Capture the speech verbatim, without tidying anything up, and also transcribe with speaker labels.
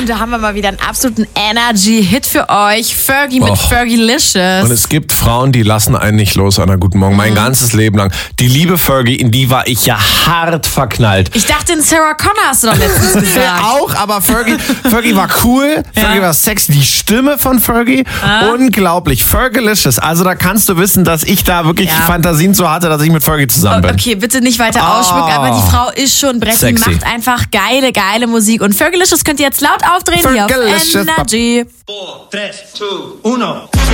Speaker 1: und da haben wir mal wieder einen absoluten Energy-Hit für euch. Fergie mit
Speaker 2: Och.
Speaker 1: Fergie-licious.
Speaker 2: Und es gibt Frauen, die lassen einen nicht los an einer guten Morgen. Mein ganzes Leben lang. Die liebe Fergie, in die war ich ja hart verknallt.
Speaker 1: Ich dachte, in Sarah Connor hast du doch letztens gesagt.
Speaker 2: Auch, aber Fergie, Fergie war cool, Fergie
Speaker 1: Ja.
Speaker 2: war sexy. Die Stimme von Fergie,
Speaker 1: Ah.
Speaker 2: unglaublich. Fergalicious. Also da kannst du wissen, dass ich da wirklich
Speaker 1: Ja.
Speaker 2: Fantasien zu hatte, dass ich mit Fergie zusammen bin.
Speaker 1: Okay, bitte nicht weiter
Speaker 2: Oh.
Speaker 1: ausschmücken, aber die Frau ist schon Brett, die
Speaker 2: Sexy.
Speaker 1: macht einfach geile, geile Musik. Und Fergalicious könnt ihr jetzt laut aufdrehen hier auf
Speaker 2: Fergalicious.
Speaker 1: Energy.
Speaker 3: four, tres, two, uno.